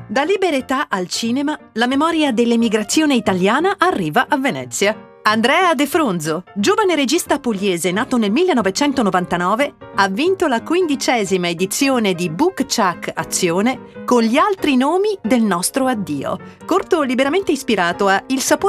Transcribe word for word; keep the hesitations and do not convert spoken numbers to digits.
Da Liberetà al cinema, la memoria dell'emigrazione italiana arriva a Venezia. Andrea De Fronzo, giovane regista pugliese nato nel millenovecentonovantanove, ha vinto la quindicesima edizione di Book Chuck Azione con gli altri nomi del nostro addio, corto liberamente ispirato a Il sapore